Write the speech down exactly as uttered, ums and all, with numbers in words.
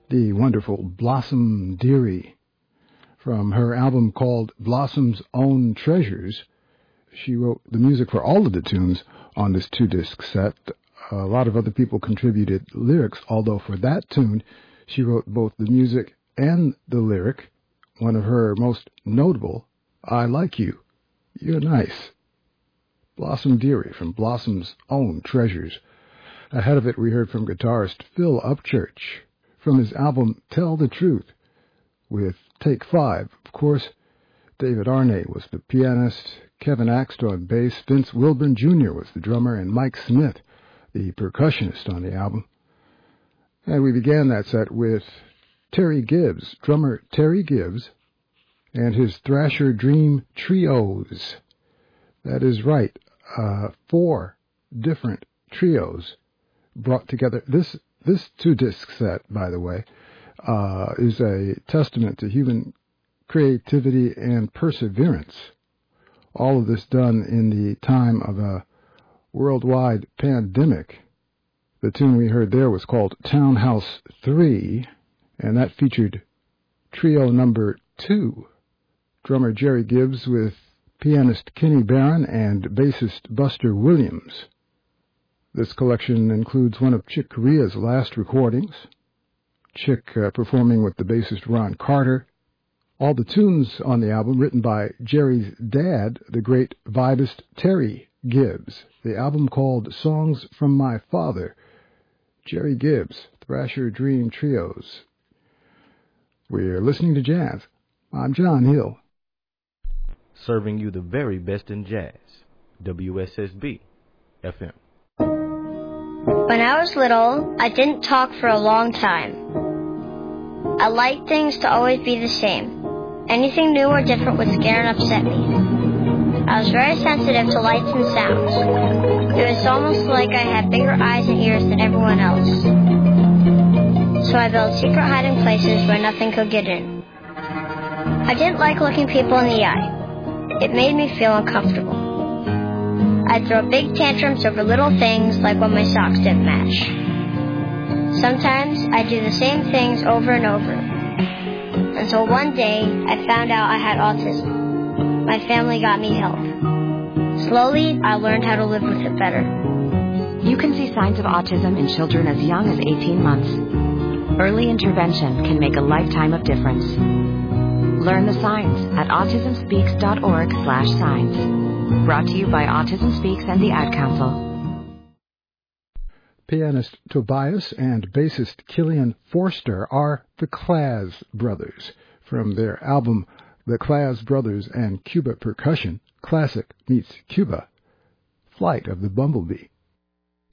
the wonderful Blossom Dearie from her album called Blossom's Own Treasures. She wrote the music for all of the tunes on this two-disc set. A lot of other people contributed lyrics, although for that tune, she wrote both the music and the lyric. One of her most notable, I Like You, You're Nice. Blossom Dearie from Blossom's Own Treasures. Ahead of it, we heard from guitarist Phil Upchurch from his album Tell the Truth with Take Five. Of course, David Arnay was the pianist, Kevin Axter on bass, Vince Wilburn Junior was the drummer, and Mike Smith, the percussionist on the album. And we began that set with Terry Gibbs, drummer Terry Gibbs, and his Thrasher Dream Trios. That is right, uh, four different trios brought together. This this two-disc set, by the way, uh, is a testament to human creativity and perseverance. All of this done in the time of a worldwide pandemic. The tune we heard there was called Townhouse three, and that featured trio number two, drummer Jerry Gibbs with pianist Kenny Barron and bassist Buster Williams. This collection includes one of Chick Corea's last recordings, Chick uh, performing with the bassist Ron Carter. All the tunes on the album written by Jerry's dad, the great vibist Terry Gibbs. The album called Songs from My Father. Jerry Gibbs, Thrasher Dream Trios. We're listening to jazz. I'm John Hill. Serving you the very best in jazz. W S S B F M. When I was little, I didn't talk for a long time. I liked things to always be the same. Anything new or different would scare and upset me. I was very sensitive to lights and sounds. It was almost like I had bigger eyes and ears than everyone else. So I built secret hiding places where nothing could get in. I didn't like looking people in the eye. It made me feel uncomfortable. I'd throw big tantrums over little things, like when my socks didn't match. Sometimes I'd do the same things over and over. Until one day, I found out I had autism. My family got me help. Slowly, I learned how to live with it better. You can see signs of autism in children as young as eighteen months. Early intervention can make a lifetime of difference. Learn the signs at autismspeaks.org slash signs. Brought to you by Autism Speaks and the Ad Council. Pianist Tobias and bassist Killian Forster are the Claz Brothers from their album The Claz Brothers and Cuba Percussion, Classic Meets Cuba, Flight of the Bumblebee.